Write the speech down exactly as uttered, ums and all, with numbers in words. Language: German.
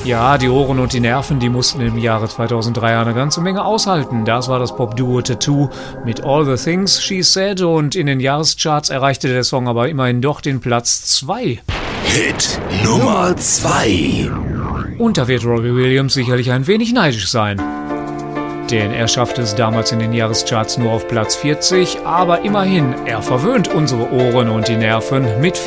Ja, die Ohren und die Nerven, die mussten im Jahre zweitausenddrei eine ganze Menge aushalten. Das war das Popduo Tattoo mit All the Things She Said und in den Jahrescharts erreichte der Song aber immerhin doch den Platz zwei. Hit Nummer zwei. Und da wird Robbie Williams sicherlich ein wenig neidisch sein. Denn er schaffte es damals in den Jahrescharts nur auf Platz vierzig, aber immerhin, er verwöhnt unsere Ohren und die Nerven mit